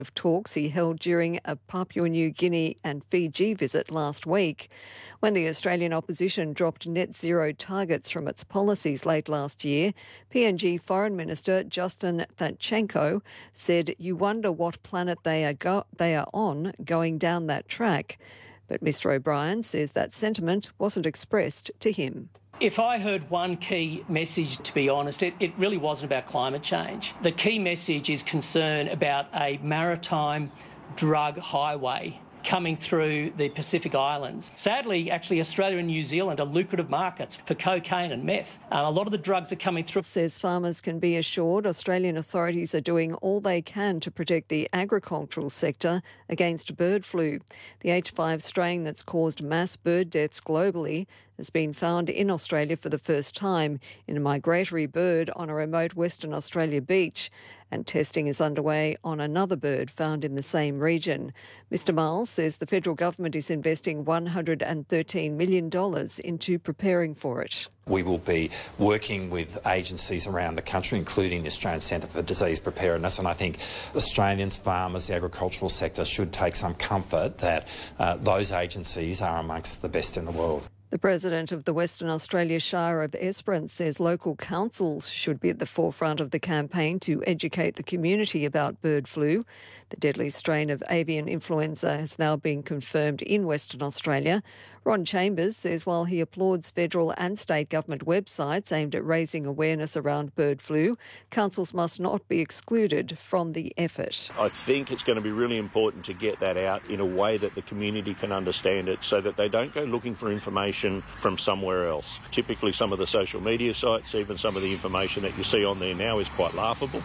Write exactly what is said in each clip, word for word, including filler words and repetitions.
of talks he held during a Papua New Guinea and Fiji visit last week. When the Australian opposition dropped net zero targets from its policies late last year, P N G Foreign Minister Justin Thanchenko said, "You wonder what planet they are, go- they are on going down that track." But Mr O'Brien says that sentiment wasn't expressed to him. If I heard one key message, to be honest, it, it really wasn't about climate change. The key message is concern about a maritime drug highway coming through the Pacific Islands. Sadly, actually, Australia and New Zealand are lucrative markets for cocaine and meth. Uh, a lot of the drugs are coming through. Says farmers can be assured Australian authorities are doing all they can to protect the agricultural sector against bird flu. The H five strain that's caused mass bird deaths globally has been found in Australia for the first time in a migratory bird on a remote Western Australia beach, and testing is underway on another bird found in the same region. Mr Miles says the federal government is investing one hundred thirteen million dollars into preparing for it. We will be working with agencies around the country, including the Australian Centre for Disease Preparedness, and I think Australians, farmers, the agricultural sector should take some comfort that uh, those agencies are amongst the best in the world. The President of the Western Australia Shire of Esperance says local councils should be at the forefront of the campaign to educate the community about bird flu. The deadly strain of avian influenza has now been confirmed in Western Australia. Ron Chambers says while he applauds federal and state government websites aimed at raising awareness around bird flu, councils must not be excluded from the effort. I think it's going to be really important to get that out in a way that the community can understand it so that they don't go looking for information from somewhere else. Typically some of the social media sites, even some of the information that you see on there now is quite laughable.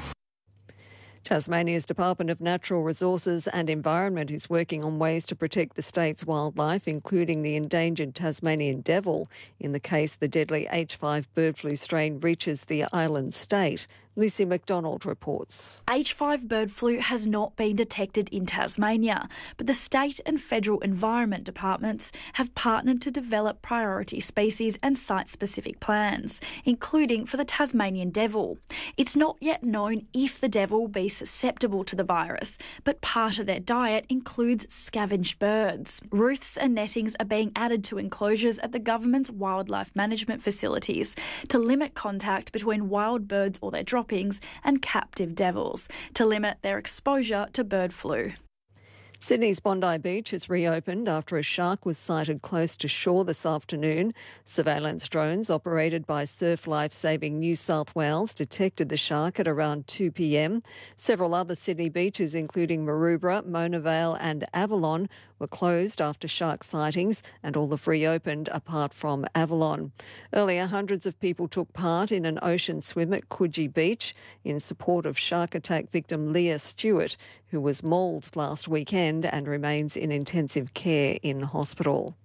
Tasmania's Department of Natural Resources and Environment is working on ways to protect the state's wildlife, including the endangered Tasmanian devil, in the case the deadly H five bird flu strain reaches the island state. Lucy McDonald reports. H five bird flu has not been detected in Tasmania, but the state and federal environment departments have partnered to develop priority species and site-specific plans, including for the Tasmanian devil. It's not yet known if the devil will be susceptible to the virus, but part of their diet includes scavenged birds. Roofs and nettings are being added to enclosures at the government's wildlife management facilities to limit contact between wild birds or their droppings and captive devils to limit their exposure to bird flu. Sydney's Bondi Beach has reopened after a shark was sighted close to shore this afternoon. Surveillance drones operated by Surf Life Saving New South Wales detected the shark at around two p m. Several other Sydney beaches, including Maroubra, Mona Vale and Avalon, were closed after shark sightings, and all have reopened apart from Avalon. Earlier, hundreds of people took part in an ocean swim at Coogee Beach in support of shark attack victim Leah Stewart, who was mauled last weekend and remains in intensive care in hospital.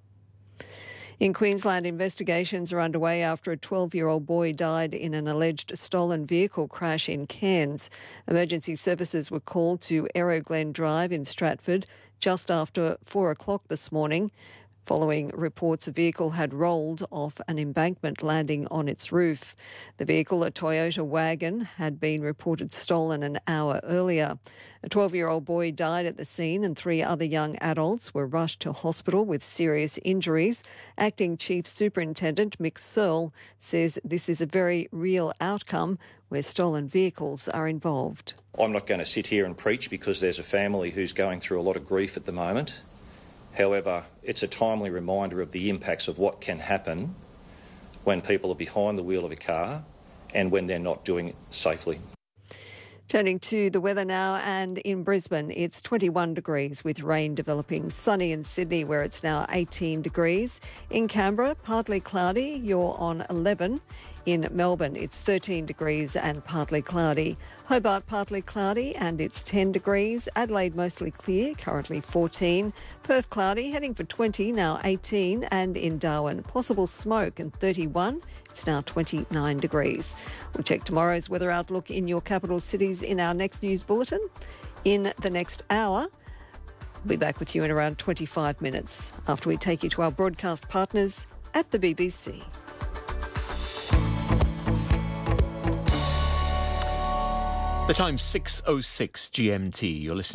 In Queensland, investigations are underway after a twelve-year-old boy died in an alleged stolen vehicle crash in Cairns. Emergency services were called to Aero Glen Drive in Stratford just after four o'clock this morning, following reports a vehicle had rolled off an embankment, landing on its roof. The vehicle, a Toyota wagon, had been reported stolen an hour earlier. A twelve-year-old boy died at the scene and three other young adults were rushed to hospital with serious injuries. Acting Chief Superintendent Mick Searle says this is a very real outcome where stolen vehicles are involved. I'm not going to sit here and preach because there's a family who's going through a lot of grief at the moment. However, it's a timely reminder of the impacts of what can happen when people are behind the wheel of a car and when they're not doing it safely. Turning to the weather now, and in Brisbane it's twenty-one degrees with rain developing. Sunny in Sydney where it's now eighteen degrees. In Canberra, partly cloudy, you're on eleven. In Melbourne, it's thirteen degrees and partly cloudy. Hobart, partly cloudy and it's ten degrees. Adelaide, mostly clear, currently fourteen. Perth, cloudy, heading for twenty, now eighteen. And in Darwin, possible smoke and thirty-one. It's now twenty-nine degrees. We'll check tomorrow's weather outlook in your capital cities in our next news bulletin. In the next hour, we'll be back with you in around twenty-five minutes after we take you to our broadcast partners at the B B C. The time's six oh six G M T. You're listening